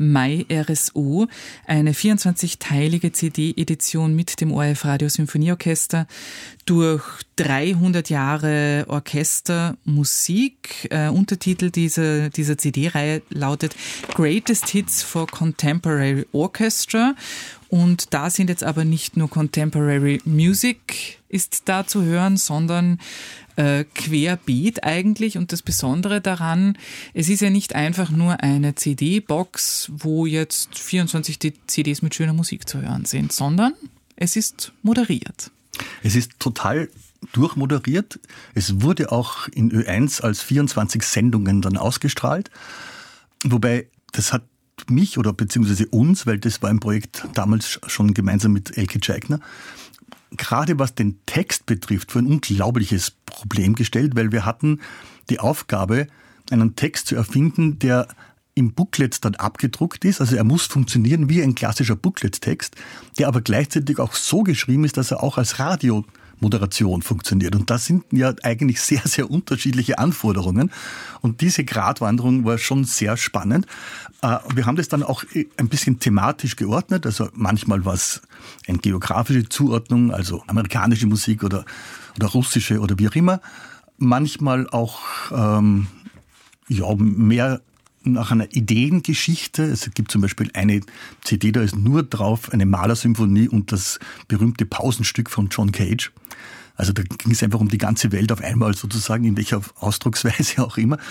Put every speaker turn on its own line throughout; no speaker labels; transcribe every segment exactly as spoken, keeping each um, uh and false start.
MyRSO, eine vierundzwanzigteilige C D-Edition mit dem O R F Radio Symphonieorchester durch dreihundert Jahre Orchestermusik. Äh, Untertitel dieser, dieser C D-Reihe lautet Greatest Hits for Contemporary Orchestra. Und da sind jetzt aber nicht nur Contemporary Music ist da zu hören, sondern äh, querbeet eigentlich. Und das Besondere daran, es ist ja nicht einfach nur eine C D-Box, wo jetzt vierundzwanzig C Ds mit schöner Musik zu hören sind, sondern es ist moderiert.
Es ist total durchmoderiert. Es wurde auch in Ö eins als vierundzwanzig Sendungen dann ausgestrahlt. Wobei, das hat mich oder beziehungsweise uns, weil das war ein Projekt damals schon gemeinsam mit Elke Tscheigner, gerade was den Text betrifft, für ein unglaubliches Problem gestellt, weil wir hatten die Aufgabe, einen Text zu erfinden, der im Booklet dann abgedruckt ist. Also er muss funktionieren wie ein klassischer Booklet-Text, der aber gleichzeitig auch so geschrieben ist, dass er auch als Radiomoderation funktioniert. Und das sind ja eigentlich sehr, sehr unterschiedliche Anforderungen. Und diese Gratwanderung war schon sehr spannend. Wir haben das dann auch ein bisschen thematisch geordnet. Also manchmal war es eine geografische Zuordnung, also amerikanische Musik oder, oder russische oder wie auch immer. Manchmal auch ähm, ja, mehr nach einer Ideengeschichte. Es gibt zum Beispiel eine C D, da ist nur drauf eine Malersymphonie und das berühmte Pausenstück von John Cage. Also da ging es einfach um die ganze Welt auf einmal sozusagen, in welcher Ausdrucksweise auch immer.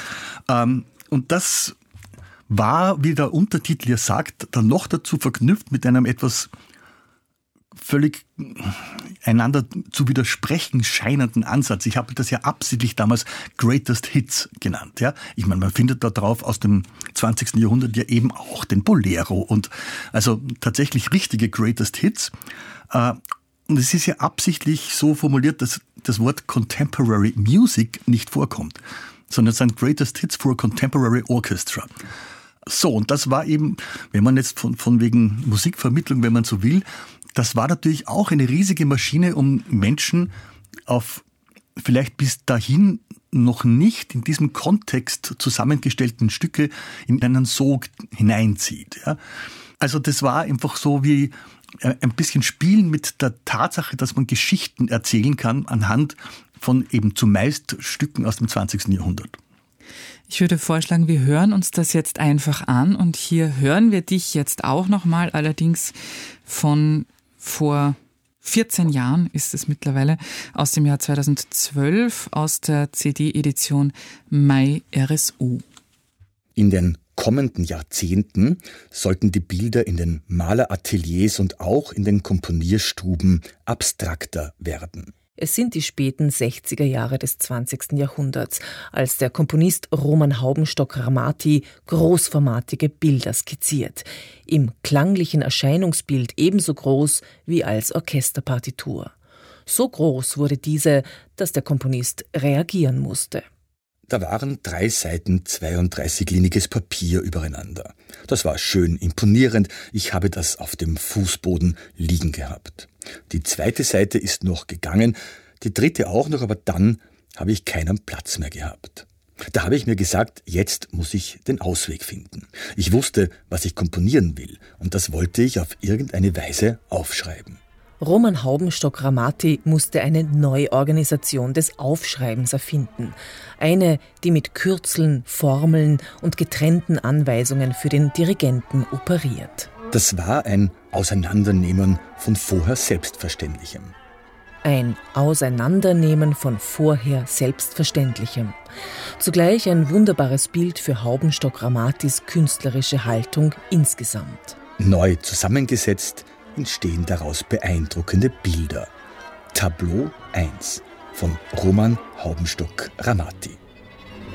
Und das war, wie der Untertitel ja sagt, dann noch dazu verknüpft mit einem etwas völlig einander zu widersprechen scheinenden Ansatz. Ich habe das ja absichtlich damals Greatest Hits genannt. Ja, ich meine, man findet da drauf aus dem zwanzigsten Jahrhundert ja eben auch den Bolero und also tatsächlich richtige Greatest Hits. Und es ist ja absichtlich so formuliert, dass das Wort Contemporary Music nicht vorkommt, sondern es sind Greatest Hits for Contemporary Orchestra. So, und das war eben, wenn man jetzt von, von wegen Musikvermittlung, wenn man so will, das war natürlich auch eine riesige Maschine, um Menschen auf vielleicht bis dahin noch nicht in diesem Kontext zusammengestellten Stücke in einen Sog hineinzieht. Ja. Also das war einfach so wie ein bisschen Spielen mit der Tatsache, dass man Geschichten erzählen kann anhand von eben zumeist Stücken aus dem zwanzigsten Jahrhundert.
Ich würde vorschlagen, wir hören uns das jetzt einfach an und hier hören wir dich jetzt auch nochmal, allerdings von vor vierzehn Jahren ist es mittlerweile, aus dem Jahr zweitausendzwölf, aus der C D-Edition MyRSO.
In den kommenden Jahrzehnten sollten die Bilder in den Malerateliers und auch in den Komponierstuben abstrakter werden.
Es sind die späten sechziger Jahre des zwanzigsten Jahrhunderts, als der Komponist Roman Haubenstock-Ramati großformatige Bilder skizziert. Im klanglichen Erscheinungsbild ebenso groß wie als Orchesterpartitur. So groß wurde diese, dass der Komponist reagieren musste.
Da waren drei Seiten zweiunddreißigliniges Papier übereinander. Das war schön imponierend. Ich habe das auf dem Fußboden liegen gehabt. Die zweite Seite ist noch gegangen, die dritte auch noch, aber dann habe ich keinen Platz mehr gehabt. Da habe ich mir gesagt, jetzt muss ich den Ausweg finden. Ich wusste, was ich komponieren will, und das wollte ich auf irgendeine Weise aufschreiben.
Roman Haubenstock-Ramati musste eine Neuorganisation des Aufschreibens erfinden. Eine, die mit Kürzeln, Formeln und getrennten Anweisungen für den Dirigenten operiert.
Das war ein Auseinandernehmen von vorher Selbstverständlichem.
Ein Auseinandernehmen von vorher Selbstverständlichem. Zugleich ein wunderbares Bild für Haubenstock-Ramatis künstlerische Haltung insgesamt.
Neu zusammengesetzt entstehen daraus beeindruckende Bilder. Tableau eins von Roman Haubenstock-Ramati.